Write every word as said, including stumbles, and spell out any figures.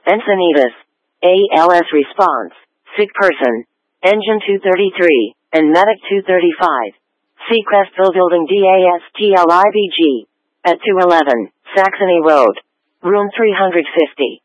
Encinitas, A L S response, sick person, engine two thirty-three, and medic two thirty-five. Seacrestville Building D A S T L I B G, at two eleven, Saxony Road, room three hundred fifty.